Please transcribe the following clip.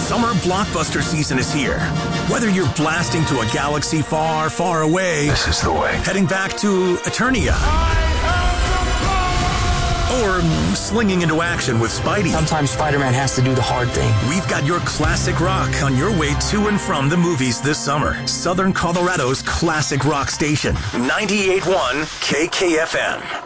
Summer blockbuster season is here. Whether you're blasting to a galaxy far, far away, this is the way. Heading back to Eternia, or slinging into action with Spidey. Sometimes Spider-Man has to do the hard thing. We've got your classic rock on your way to and from the movies this summer. Southern Colorado's classic rock station, 98.1 KKFM.